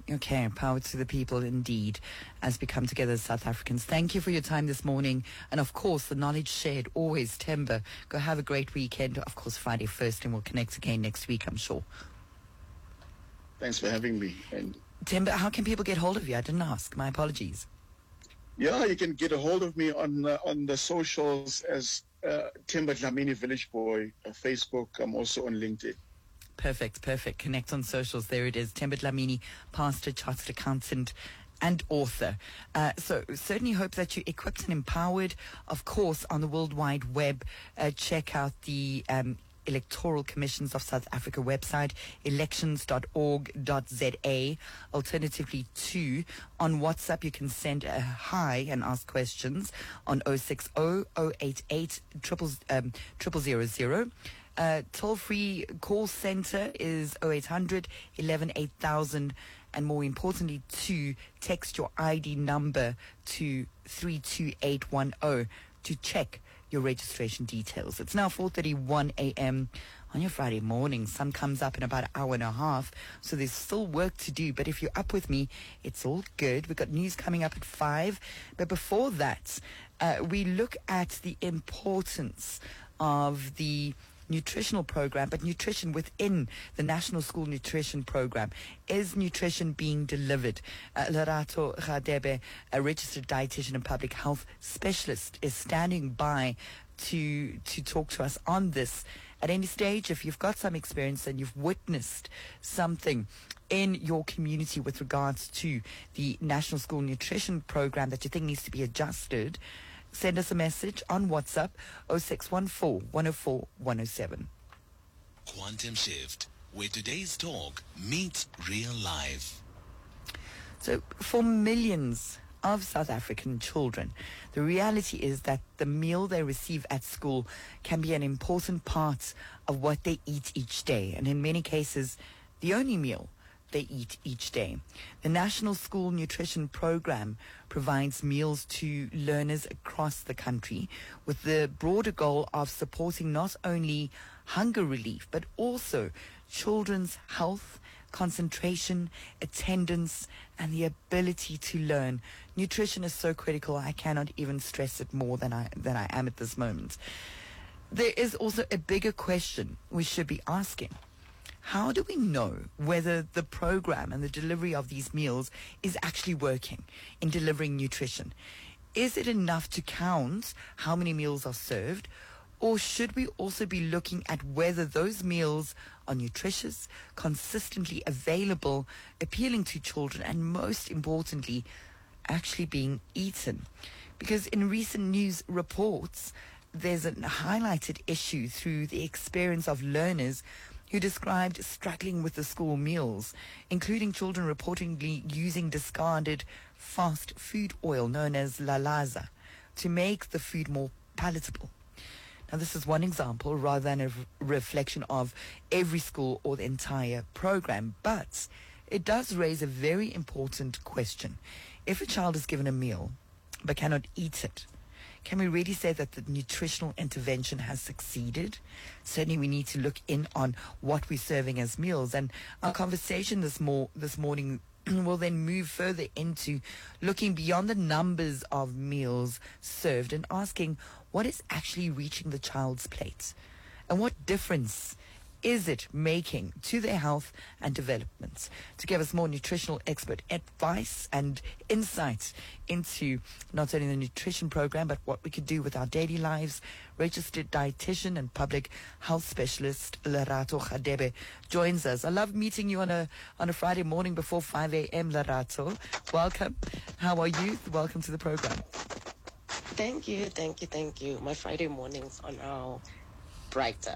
Okay, power to the people indeed as we come together as South Africans. Thank you for your time this morning. And of course, the knowledge shared, always Themba. Go have a great weekend. Of course, Friday first, and we'll connect again next week, I'm sure. Thanks for having me. And Themba, how can people get hold of you? I didn't ask. My apologies. yeah, you can get a hold of me on the socials as Themba Dlamini Village Boy, Facebook. I'm also on LinkedIn. Perfect. Connect on socials. There it is. Themba Dlamini, pastor, chartered accountant, and author. So certainly hope that you're equipped and empowered. Of course, on the World Wide Web, check out the Electoral Commissions of South Africa website, elections.org.za. Alternatively, too, on WhatsApp, you can send a hi and ask questions on 060 088 0000. Toll-free call center is 0800 11 8000, and more importantly, to text your ID number to 32810 to check your registration details. It's now 4:31 a.m. on your Friday morning. Sun comes up in about an hour and a half, so there's still work to do. But if you're up with me, it's all good. We've got news coming up at 5. But before that, we look at the importance of the nutritional program, but nutrition within the National School Nutrition Program. Is nutrition being delivered? Lerato Radebe, a registered dietitian and public health specialist, is standing by to talk to us on this. At any stage, if you've got some experience and you've witnessed something in your community with regards to the National School Nutrition Program that you think needs to be adjusted, send us a message on WhatsApp 0614 104 107. Quantum Shift, where today's talk meets real life. So for millions of South African children, the reality is that the meal they receive at school can be an important part of what they eat each day, and in many cases, the only meal they eat each day. The National School Nutrition Program provides meals to learners across the country with the broader goal of supporting not only hunger relief, but also children's health, concentration, attendance, and the ability to learn. Nutrition is so critical. I cannot even stress it more than I am at this moment. There is also a bigger question we should be asking. How do we know whether the program and the delivery of these meals is actually working in delivering nutrition? Is it enough to count how many meals are served? Or should we also be looking at whether those meals are nutritious, consistently available, appealing to children, and most importantly, actually being eaten? Because in recent news reports, there's a highlighted issue through the experience of learners who described struggling with the school meals, including children reportedly using discarded fast food oil known as lalaza to make the food more palatable. Now, this is one example rather than a reflection of every school or the entire program, but it does raise a very important question. If a child is given a meal but cannot eat it, can we really say that the nutritional intervention has succeeded? Certainly we need to look in on what we're serving as meals. And our conversation this morning will then move further into looking beyond the numbers of meals served and asking what is actually reaching the child's plate and what difference is it making to their health and development? To give us more nutritional expert advice and insights into not only the nutrition program, but what we could do with our daily lives, registered dietitian and public health specialist Lerato Radebe joins us. I love meeting you on a Friday morning before 5 a.m. Lerato. Welcome. How are you? Welcome to the program. Thank you. My Friday mornings are now brighter.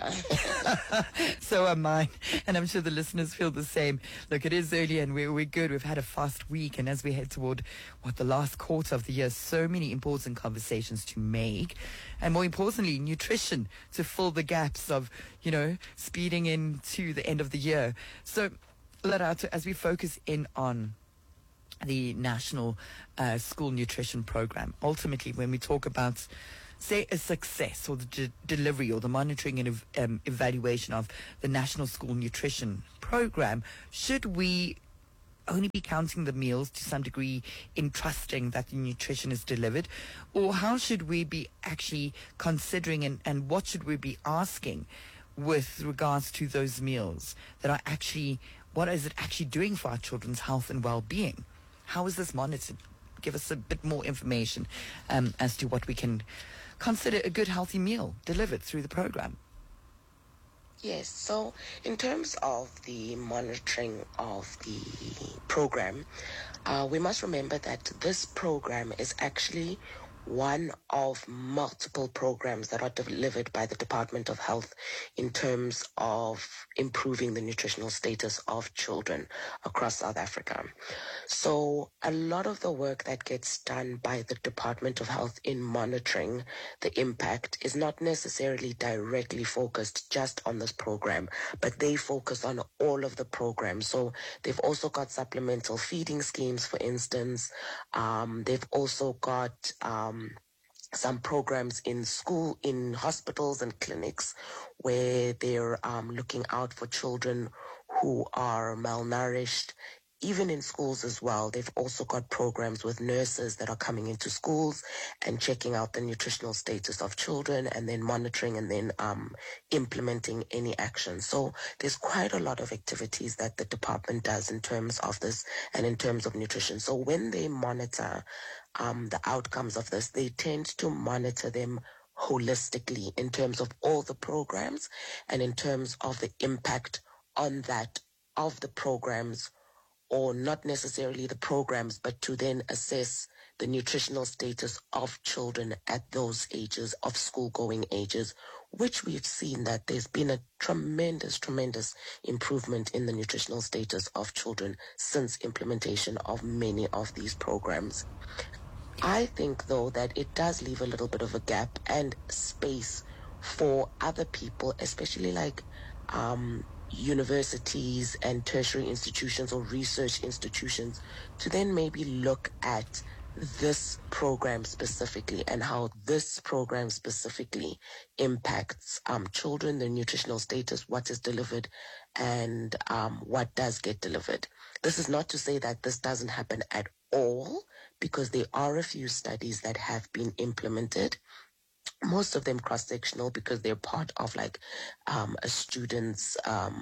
So am mine, and I'm sure the listeners feel the same. Look, it is early and we're good. We've had a fast week, and as we head toward the last quarter of the year, so many important conversations to make, and more importantly, nutrition to fill the gaps of, speeding into the end of the year. So, Lerato, as we focus in on the National School Nutrition Program, ultimately, when we talk about, say, a success or the delivery or the monitoring and evaluation of the National School Nutrition Program, should we only be counting the meals to some degree in trusting that the nutrition is delivered? Or how should we be actually considering and what should we be asking with regards to those meals that are actually, what is it actually doing for our children's health and well-being? How is this monitored? Give us a bit more information as to what we can consider a good healthy meal delivered through the program. Yes, so in terms of the monitoring of the program, we must remember that this program is actually one of multiple programs that are delivered by the Department of Health in terms of improving the nutritional status of children across South Africa. So a lot of the work that gets done by the Department of Health in monitoring the impact is not necessarily directly focused just on this program, but they focus on all of the programs. So they've also got supplemental feeding schemes, for instance. They've also got some programs in school, in hospitals and clinics where they're looking out for children who are malnourished. Even in schools as well, they've also got programs with nurses that are coming into schools and checking out the nutritional status of children and then monitoring and then implementing any action. So there's quite a lot of activities that the department does in terms of this and in terms of nutrition. So when they monitor the outcomes of this, they tend to monitor them holistically in terms of all the programs and in terms of the impact on that of the programs, or not necessarily the programs, but to then assess the nutritional status of children at those ages, of school-going ages, which we've seen that there's been a tremendous improvement in the nutritional status of children since implementation of many of these programs. I think, though, that it does leave a little bit of a gap and space for other people, especially like universities and tertiary institutions or research institutions, to then maybe look at this program specifically and how this program specifically impacts children, their nutritional status, what is delivered, and what does get delivered. This is not to say that this doesn't happen at all, because there are a few studies that have been implemented, most of them cross-sectional because they're part of like a student's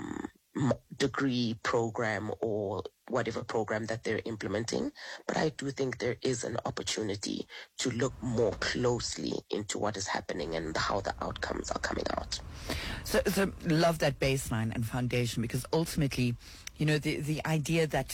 degree program or whatever program that they're implementing. But I do think there is an opportunity to look more closely into what is happening and how the outcomes are coming out. So love that baseline and foundation, because ultimately, you know, the idea that,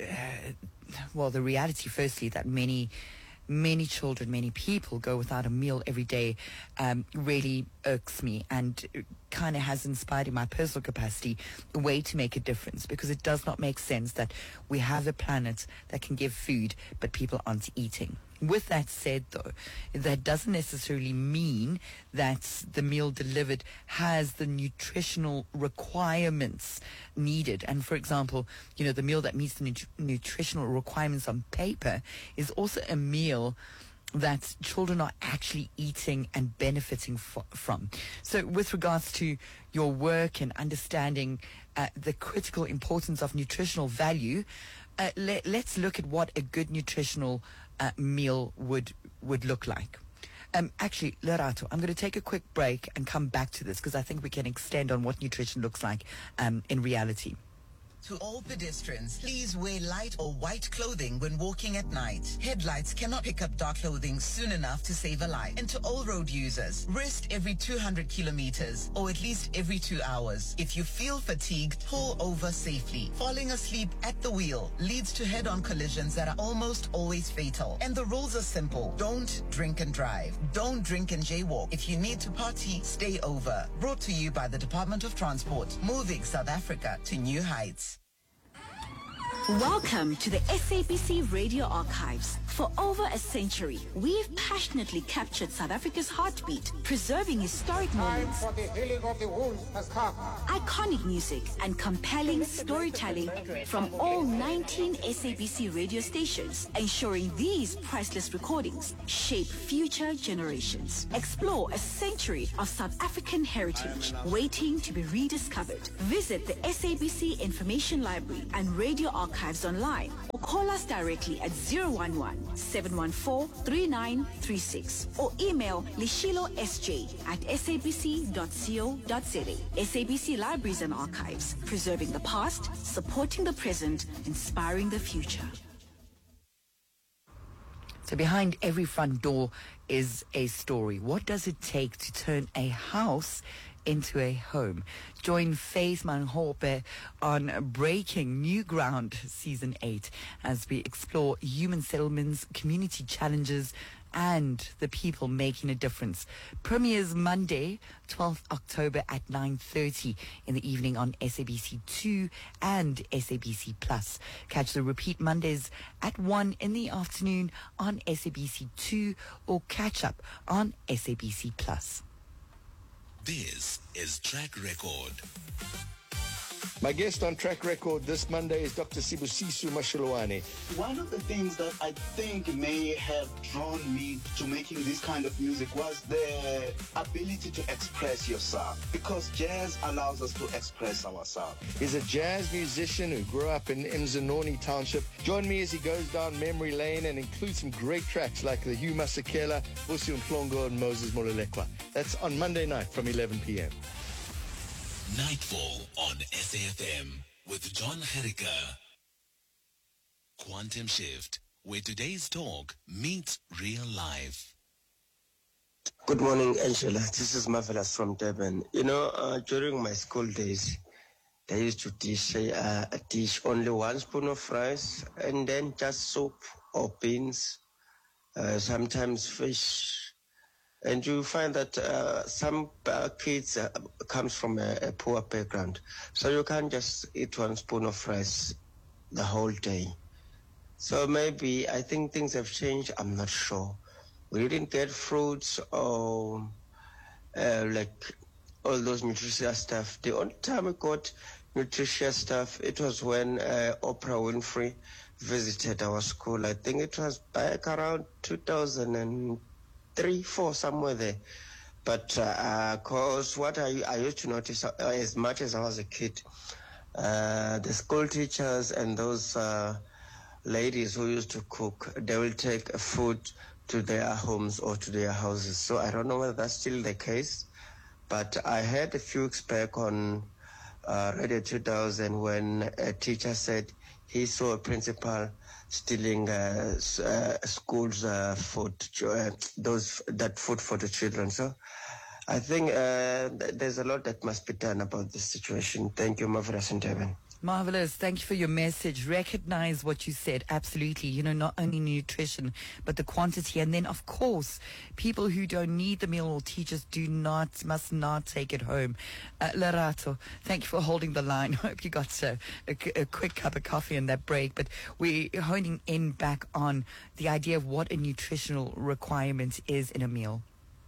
the reality firstly that many children, many people go without a meal every day really irks me and kind of has inspired in my personal capacity a way to make a difference, because it does not make sense that we have a planet that can give food but people aren't eating. With that said, though, that doesn't necessarily mean that the meal delivered has the nutritional requirements needed. And for example, you know, the meal that meets the nutritional requirements on paper is also a meal that children are actually eating and benefiting from. So with regards to your work and understanding the critical importance of nutritional value, let's look at what a good nutritional meal would look like. Actually, Lerato, I'm going to take a quick break and come back to this, because I think we can extend on what nutrition looks like in reality. To all pedestrians, please wear light or white clothing when walking at night. Headlights cannot pick up dark clothing soon enough to save a life. And to all road users, rest every 200 kilometers or at least every 2 hours. If you feel fatigued, pull over safely. Falling asleep at the wheel leads to head-on collisions that are almost always fatal. And the rules are simple. Don't drink and drive. Don't drink and jaywalk. If you need to party, stay over. Brought to you by the Department of Transport, moving South Africa to new heights. Welcome to the SABC Radio Archives. For over a century, we've passionately captured South Africa's heartbeat, preserving historic moments, for the healing of the wounds has come. Iconic music, and compelling storytelling from all 19 SABC radio stations, ensuring these priceless recordings shape future generations. Explore a century of South African heritage waiting to be rediscovered. Visit the SABC Information Library and Radio Archives archives online or call us directly at 011-714-3936 or email lishilosj@sabc.co.za. SABC Libraries and Archives, preserving the past, supporting the present, inspiring the future. So behind every front door is a story. What does it take to turn a house into a home? Join Faith Manhope on Breaking New Ground Season 8 as we explore human settlements, community challenges, and the people making a difference. Premieres Monday, 12th October at 9:30 in the evening on SABC2 and SABC Plus. Catch the repeat Mondays at 1 in the afternoon on SABC2 or catch up on SABC Plus. This is Track Record. My guest on Track Record this Monday is Dr. Sibusiso Mashelwane. One of the things that I think may have drawn me to making this kind of music was the ability to express yourself, because jazz allows us to express ourselves. He's a jazz musician who grew up in Mzanoni Township. Join me as he goes down memory lane and includes some great tracks like the Hugh Masekela, Busi Mhlongo, and Moses Molelekwa. That's on Monday night from 11 p.m. Nightfall on SAFM with John Herika. Quantum Shift, where today's talk meets real life. Good morning, Angela. This is Marvelous from Durban. During my school days, they used to dish only one spoon of rice and then just soup or beans, sometimes fish. And you find that some kids comes from a poor background. So you can't just eat one spoon of rice the whole day. So maybe, I think things have changed. I'm not sure. We didn't get fruits or like all those nutritious stuff. The only time we got nutritious stuff, it was when Oprah Winfrey visited our school. I think it was back around 2003, 4, somewhere there. But cause what I used to notice as much as I was a kid, the school teachers and those ladies who used to cook, they will take food to their homes or to their houses. So I don't know whether that's still the case, but I heard a few weeks back on Radio 2000 when a teacher said he saw a principal stealing schools' food, that food for the children. So I think there's a lot that must be done about this situation. Thank you, Marvelous and Devin. Marvelous. Thank you for your message. Recognize what you said. Absolutely. Not only nutrition, but the quantity. And then, of course, people who don't need the meal or teachers must not take it home. Lerato, thank you for holding the line. I hope you got a quick cup of coffee in that break. But we're honing in back on the idea of what a nutritional requirement is in a meal.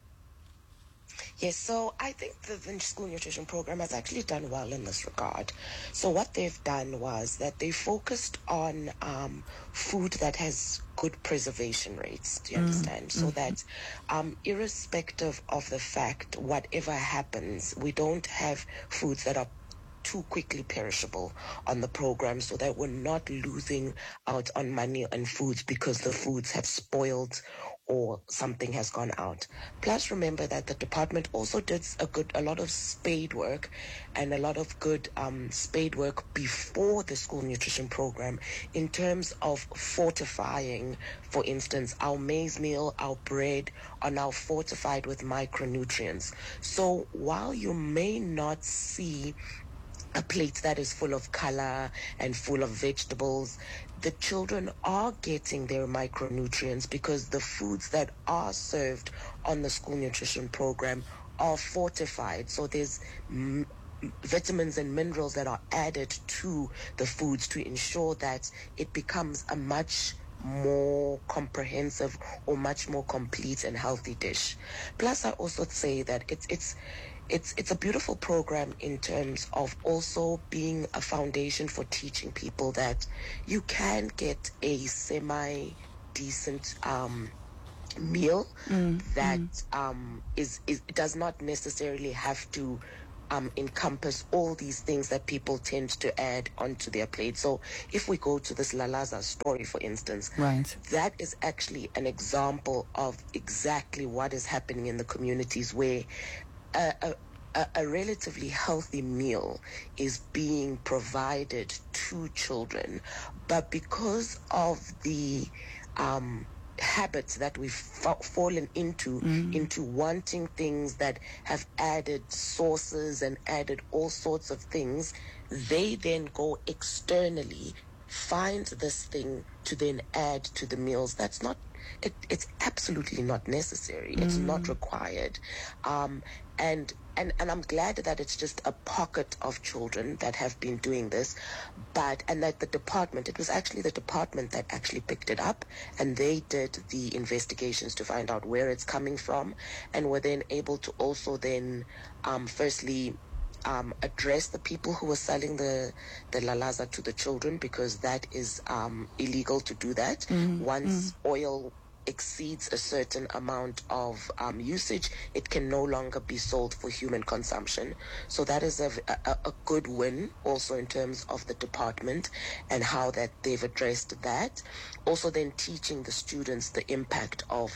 Yes, so I think the school nutrition program has actually done well in this regard. So what they've done was that they focused on food that has good preservation rates, do you understand? So that irrespective of the fact, whatever happens, we don't have foods that are too quickly perishable on the program, so that we're not losing out on money on foods because the foods have spoiled or something has gone out. Plus, remember that the department also did a lot of spade work and a lot of good spade work before the school nutrition program in terms of fortifying. For instance, our maize meal, our bread are now fortified with micronutrients. So while you may not see a plate that is full of color and full of vegetables, the children are getting their micronutrients because the foods that are served on the school nutrition program are fortified. So there's vitamins and minerals that are added to the foods to ensure that it becomes a much more comprehensive or much more complete and healthy dish. Plus, I also say that it's a beautiful program in terms of also being a foundation for teaching people that you can get a semi-decent meal that is does not necessarily have to encompass all these things that people tend to add onto their plate. So if we go to this Lalaza story, for instance, right, that is actually an example of exactly what is happening in the communities where a relatively healthy meal is being provided to children, but because of the habits that we've fallen into wanting things that have added sauces and added all sorts of things, they then go externally, find this thing to then add to the meals. That's not, it's absolutely not necessary. It's not required. And I'm glad that it's just a pocket of children that have been doing this, and that it was actually the department that actually picked it up, and they did the investigations to find out where it's coming from, and were then able to also then, firstly, address the people who were selling the Lalaza to the children, because that is illegal to do that. Once oil exceeds a certain amount of usage, it can no longer be sold for human consumption. So that is a good win also in terms of the department and how that they've addressed that. Also then teaching the students the impact of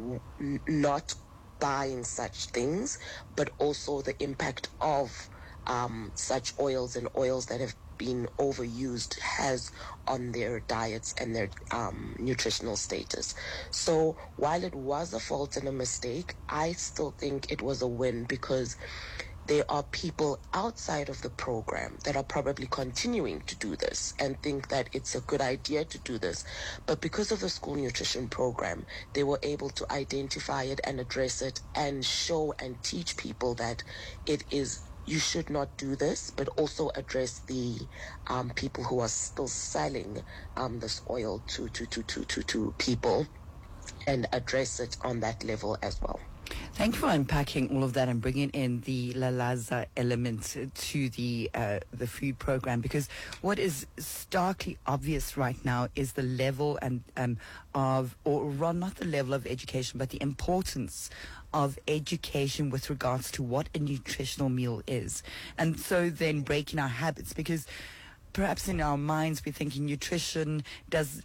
not buying such things, but also the impact of such oils and oils that have been overused has on their diets and their nutritional status. So while it was a fault and a mistake, I still think it was a win, because there are people outside of the program that are probably continuing to do this and think that it's a good idea to do this. But because of the school nutrition program, they were able to identify it and address it and show and teach people that it is, you should not do this, but also address the people who are still selling this oil to people, and address it on that level as well. Thank you for unpacking all of that and bringing in the Lalaza element to the food program, because what is starkly obvious right now is the level not the level of education, but the importance of education with regards to what a nutritional meal is. And so then breaking our habits, because perhaps in our minds we're thinking nutrition does,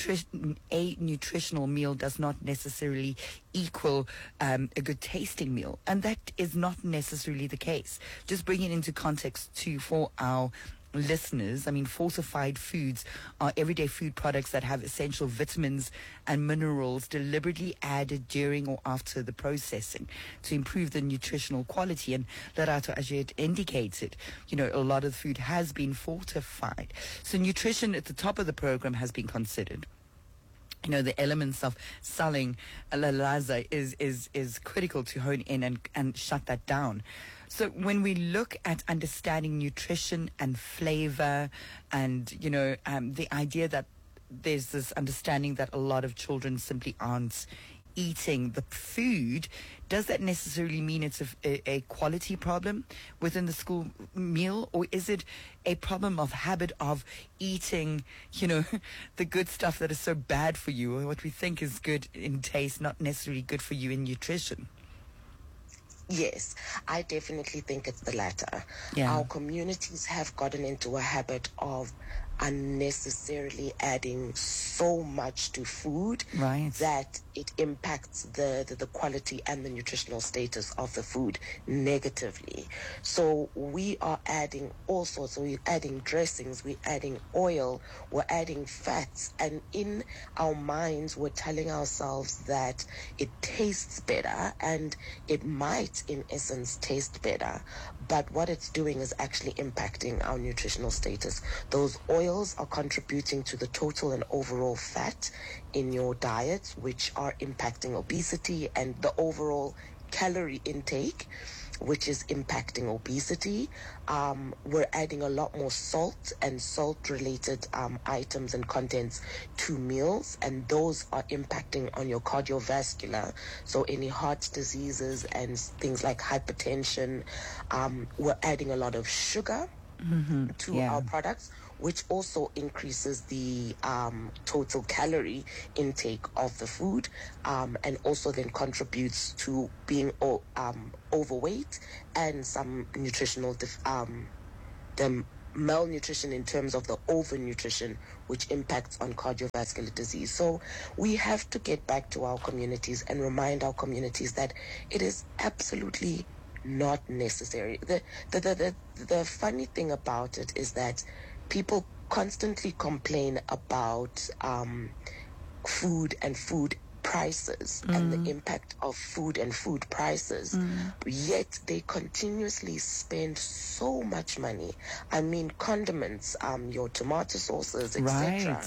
a nutritional meal does not necessarily equal a good tasting meal, and that is not necessarily the case. Just bringing it into context too for our listeners, I mean, fortified foods are everyday food products that have essential vitamins and minerals deliberately added during or after the processing to improve the nutritional quality. And Lerato, as you had indicated, a lot of the food has been fortified. So nutrition at the top of the program has been considered. The elements of selling Lalaza is critical to hone in and shut that down. So when we look at understanding nutrition and flavor and, the idea that there's this understanding that a lot of children simply aren't eating the food, does that necessarily mean it's a quality problem within the school meal, or is it a problem of habit of eating, the good stuff that is so bad for you, or what we think is good in taste, not necessarily good for you in nutrition? Yes, I definitely think it's the latter. Yeah. Our communities have gotten into a habit of unnecessarily adding so much to food, right, that it impacts the quality and the nutritional status of the food negatively. So we are adding all sorts. So we're adding dressings, we're adding oil, we're adding fats, and in our minds we're telling ourselves that it tastes better, and it might in essence taste better, but what it's doing is actually impacting our nutritional status. Those oils are contributing to the total and overall fat in your diet, which are impacting obesity and the overall calorie intake, which is impacting obesity. We're adding a lot more salt and salt-related items and contents to meals, and those are impacting on your cardiovascular. So any heart diseases and things like hypertension. We're adding a lot of sugar to our products, which also increases the total calorie intake of the food, and also then contributes to being overweight and some nutritional the malnutrition in terms of the overnutrition, which impacts on cardiovascular disease. So we have to get back to our communities and remind our communities that it is absolutely not necessary. The funny thing about it is that people constantly complain about food and food prices and the impact of food and food prices, yet they continuously spend so much money. I mean, condiments, your tomato sauces, etc.,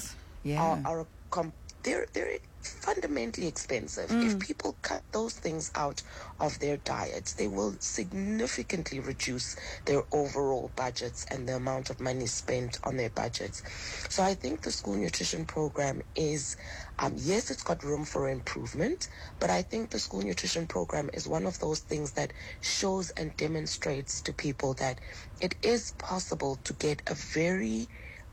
they're fundamentally expensive. If people cut those things out of their diets, they will significantly reduce their overall budgets and the amount of money spent on their budgets. So I think the school nutrition program is, yes, it's got room for improvement, but I think the school nutrition program is one of those things that shows and demonstrates to people that it is possible to get a very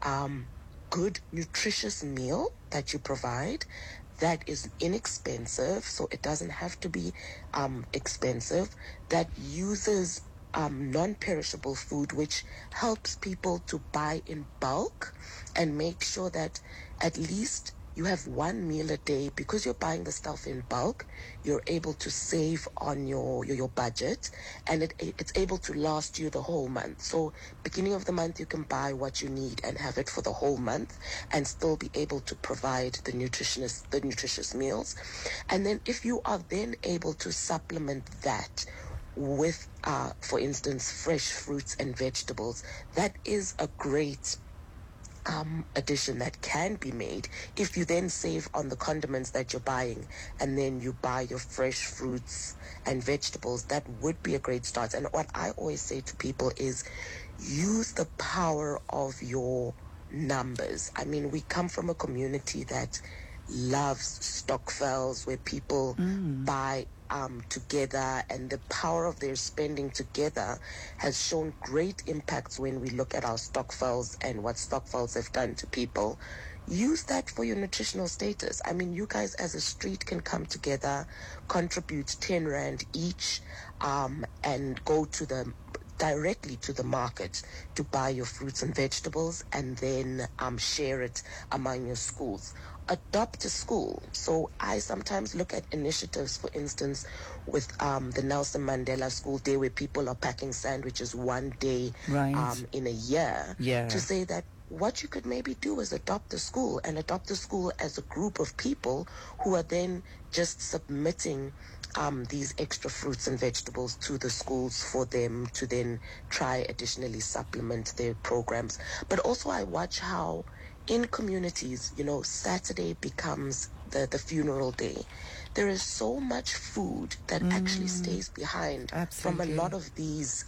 good, nutritious meal that you provide that is inexpensive, so it doesn't have to be expensive, that uses non-perishable food, which helps people to buy in bulk and make sure that at least you have one meal a day. Because you're buying the stuff in bulk, you're able to save on your budget, and it's able to last you the whole month. So beginning of the month, you can buy what you need and have it for the whole month and still be able to provide the nutritious meals. And then if you are then able to supplement that with, for instance, fresh fruits and vegetables, that is a great addition that can be made. If you then save on the condiments that you're buying and then you buy your fresh fruits and vegetables, that would be a great start. And what I always say to people is use the power of your numbers. I mean, we come from a community that loves stokvels, where people buy together, and the power of their spending together has shown great impacts when we look at our stokvels and what stokvels have done to people. Use that for your nutritional status. I mean, you guys as a street can come together, contribute 10 Rand each, and go to directly to the market to buy your fruits and vegetables, and then share it among your schools. Adopt a school. So I sometimes look at initiatives, for instance, with the Nelson Mandela School Day, where people are packing sandwiches one day in a year, to say that what you could maybe do is adopt a school, and adopt a school as a group of people who are then just submitting these extra fruits and vegetables to the schools for them to then try additionally supplement their programs. But also I watch how in communities, Saturday becomes the funeral day. There is so much food that actually stays behind from a lot of these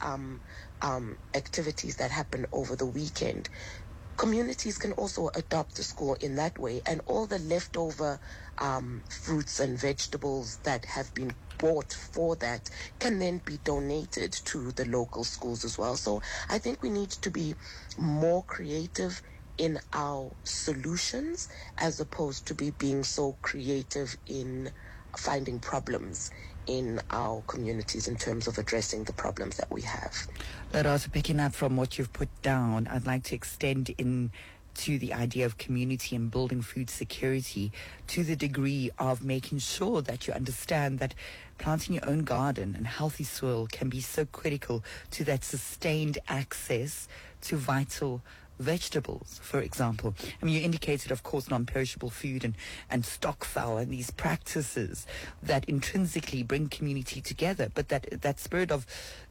activities that happen over the weekend. Communities can also adopt a school in that way, and all the leftover fruits and vegetables that have been bought for that can then be donated to the local schools as well. So I think we need to be more creative in our solutions, as opposed to being so creative in finding problems in our communities in terms of addressing the problems that we have. But also picking up from what you've put down, I'd like to extend into the idea of community and building food security to the degree of making sure that you understand that planting your own garden and healthy soil can be so critical to that sustained access to vital vegetables, for example. I mean, you indicated, of course, non-perishable food and stokvel and these practices that intrinsically bring community together, but that spirit of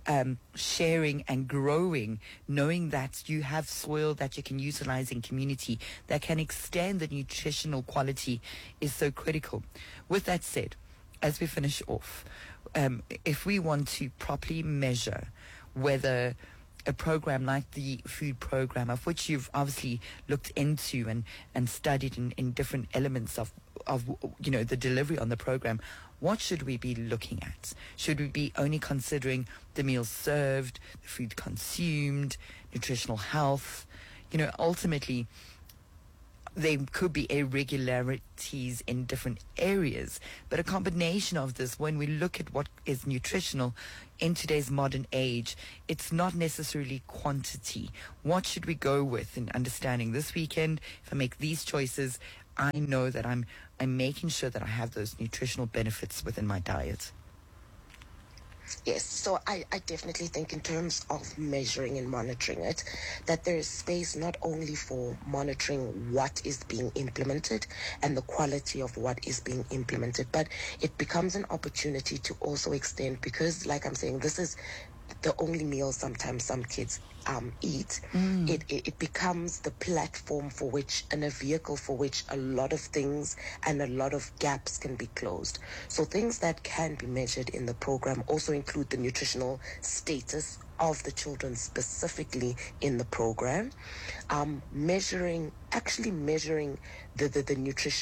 sharing and growing, knowing that you have soil that you can utilize in community that can extend the nutritional quality is so critical. With that said, as we finish off, if we want to properly measure whether a program like the food program, of which you've obviously looked into and studied in different elements of the delivery on the program, what should we be looking at? Should we be only considering the meals served, the food consumed, nutritional health, ultimately, there could be irregularities in different areas, but a combination of this, when we look at what is nutritional in today's modern age, it's not necessarily quantity. What should we go with in understanding this weekend? If I make these choices, I know that I'm making sure that I have those nutritional benefits within my diet. Yes, so I definitely think in terms of measuring and monitoring it, that there is space not only for monitoring what is being implemented and the quality of what is being implemented, but it becomes an opportunity to also extend, because like I'm saying, this is the only meal sometimes some kids eat. It becomes the platform for which, and a vehicle for which, a lot of things and a lot of gaps can be closed. So things that can be measured in the program also include the nutritional status of the children specifically in the program, measuring the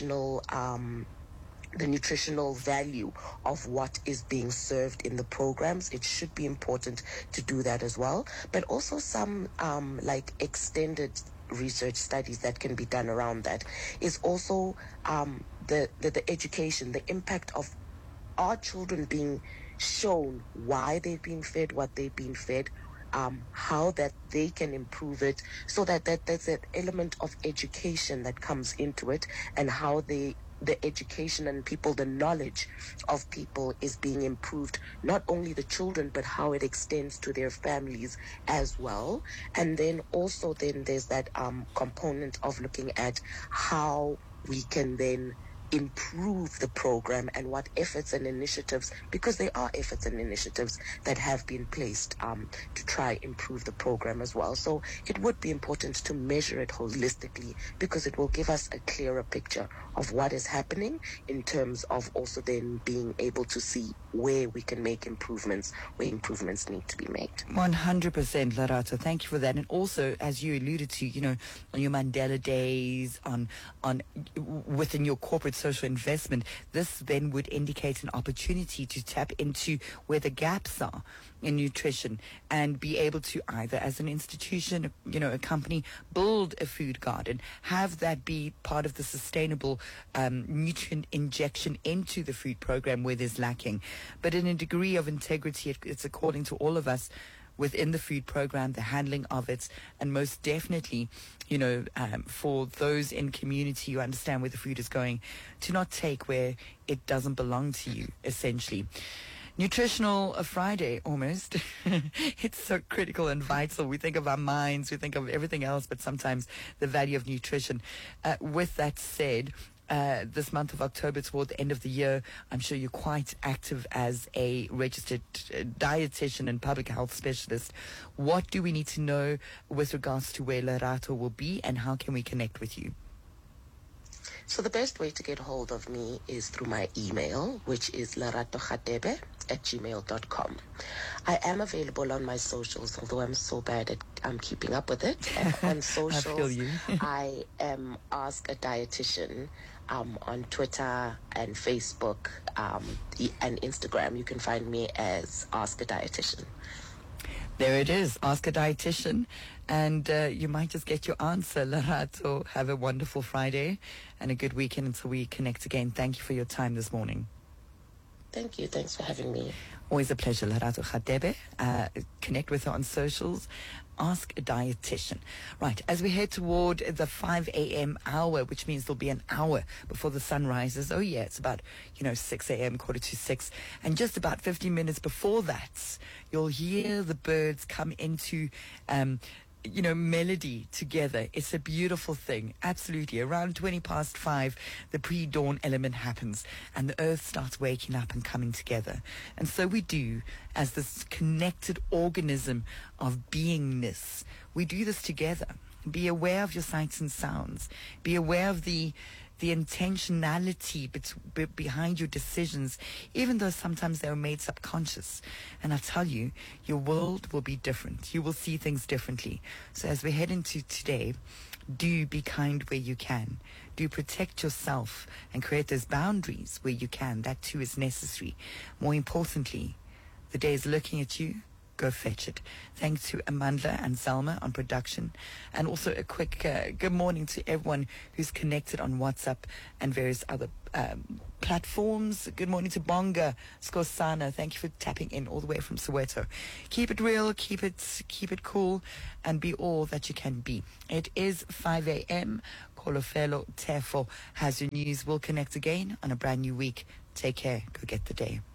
nutritional value of what is being served in the programs. It should be important to do that as well. But also some like extended research studies that can be done around that is also the education, the impact of our children being shown why they've been fed what they've been fed, how that they can improve it, so that there's an element of education that comes into it, and how the education and the knowledge of people is being improved, not only the children, but how it extends to their families as well. And then also there's that component of looking at how we can then improve the program and what efforts and initiatives, because there are efforts and initiatives that have been placed to try improve the program as well. So it would be important to measure it holistically, because it will give us a clearer picture of what is happening, in terms of also then being able to see where we can make improvements, where improvements need to be made. 100%, Lerato. Thank you for that. And also, as you alluded to, on your Mandela Days, on within your corporate social investment, this then would indicate an opportunity to tap into where the gaps are in nutrition, and be able to either, as an institution, a company, build a food garden, have that be part of the sustainable nutrient injection into the food program where there's lacking. But in a degree of integrity, it's according to all of us within the food program, the handling of it, and most definitely, for those in community who understand where the food is going, to not take where it doesn't belong to you, essentially. Nutritional Friday, almost. It's so critical and vital. We think of our minds, we think of everything else, but sometimes the value of nutrition. With that said, this month of October, toward the end of the year, I'm sure you're quite active as a registered dietitian and public health specialist. What do we need to know with regards to where Lerato will be, and how can we connect with you? So the best way to get hold of me is through my email, which is leratogadebe@gmail.com. I am available on my socials, although I'm so bad at keeping up with it. On socials, I feel you. I am Ask a Dietitian on Twitter and Facebook and Instagram. You can find me as Ask a Dietitian. There it is, Ask a Dietitian, and you might just get your answer. Lerato, have a wonderful Friday and a good weekend until we connect again. Thank you for your time this morning. Thank you. Thanks for having me. Always a pleasure, Lerato Gadebe. Connect with her on socials. Ask a Dietitian. Right, as we head toward the 5 a.m. hour, which means there'll be an hour before the sun rises. Oh, yeah, it's about, 6 a.m., 5:45. And just about 15 minutes before that, you'll hear the birds come into melody together. It's a beautiful thing. Absolutely. Around 5:20, the pre-dawn element happens and the earth starts waking up and coming together. And so we do, as this connected organism of beingness. We do this together. Be aware of your sights and sounds. Be aware of the intentionality behind your decisions, even though sometimes they're made subconscious. And I tell you, your world will be different. You will see things differently. So as we head into today, do be kind where you can. Do protect yourself and create those boundaries where you can. That too is necessary. More importantly, the day is looking at you go fetch it. Thanks to Amandla and Salma on production. And also a quick good morning to everyone who's connected on WhatsApp and various other platforms. Good morning to Bonga Skosana. Thank you for tapping in all the way from Soweto. Keep it real, keep it cool, and be all that you can be. It is 5 a.m. Kolofelo Tefo has your news. We'll connect again on a brand new week. Take care. Go get the day.